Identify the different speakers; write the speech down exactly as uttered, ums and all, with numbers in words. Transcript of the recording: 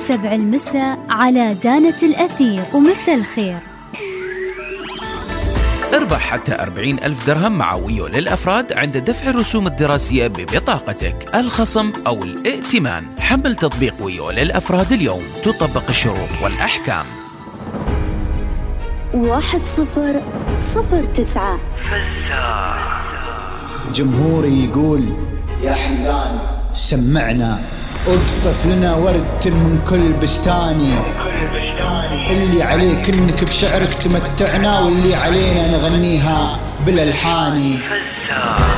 Speaker 1: سبع المساء على دانة الأثير. ومساء الخير.
Speaker 2: اربح حتى أربعين ألف درهم مع ويو للأفراد عند دفع الرسوم الدراسية ببطاقتك، الخصم أو الائتمان. حمل تطبيق ويو للأفراد اليوم، تطبق الشروط والأحكام.
Speaker 1: واحد صفر صفر تسعة.
Speaker 3: جمهوري يقول يا حمدان سمعنا، اقطف لنا ورد من كل بستاني، اللي عليك انك بشعرك تمتعنا، واللي علينا نغنيها بالالحاني.